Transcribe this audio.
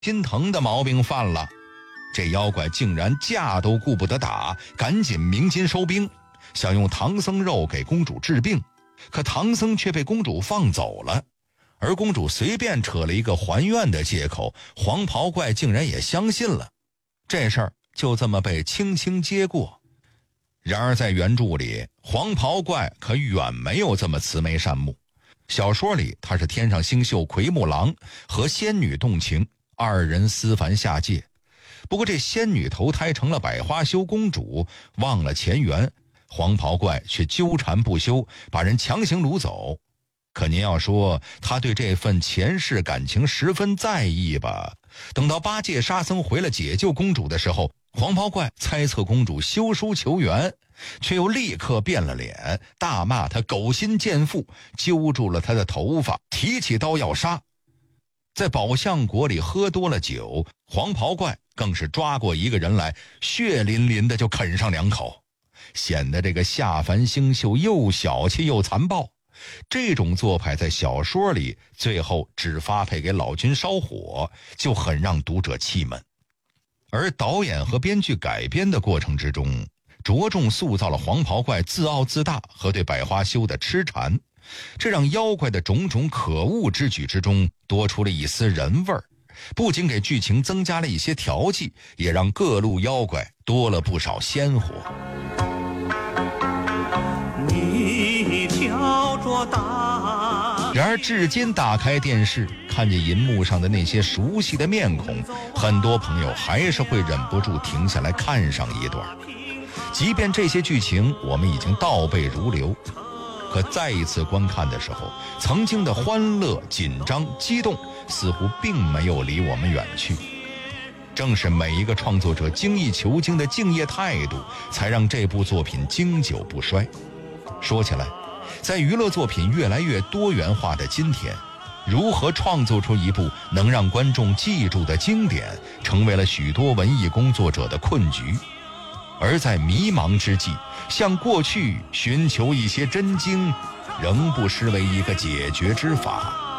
心疼的毛病犯了，这妖怪竟然架都顾不得打，赶紧鸣金收兵，想用唐僧肉给公主治病，可唐僧却被公主放走了，而公主随便扯了一个还愿的借口，黄袍怪竟然也相信了，这事儿就这么被轻轻接过。然而在原著里，黄袍怪可远没有这么慈眉善目，小说里他是天上星宿奎木狼和仙女动情，二人私凡下界。不过这仙女投胎成了百花羞公主，忘了前缘，黄袍怪却纠缠不休，把人强行掳走。可您要说他对这份前世感情十分在意吧，等到八戒沙僧回了解救公主的时候，黄袍怪猜测公主修书求援，却又立刻变了脸，大骂他狗心贱妇，揪住了他的头发，提起刀要杀。在宝象国里喝多了酒，黄袍怪更是抓过一个人来，血淋淋的就啃上2口，显得这个下凡星宿又小气又残暴。这种做派在小说里最后只发配给老君烧火，就很让读者气闷。而导演和编剧改编的过程之中，着重塑造了黄袍怪自傲自大和对百花羞的痴缠，这让妖怪的种种可恶之举之中多出了一丝人味儿，不仅给剧情增加了一些调剂，也让各路妖怪多了不少鲜活。你挑着担。然而至今打开电视，看见银幕上的那些熟悉的面孔，很多朋友还是会忍不住停下来看上一段。即便这些剧情我们已经倒背如流，可再一次观看的时候，曾经的欢乐、紧张、激动似乎并没有离我们远去。正是每一个创作者精益求精的敬业态度，才让这部作品经久不衰。说起来，在娱乐作品越来越多元化的今天，如何创作出一部能让观众记住的经典，成为了许多文艺工作者的困局。而在迷茫之际，向过去寻求一些真经，仍不失为一个解决之法。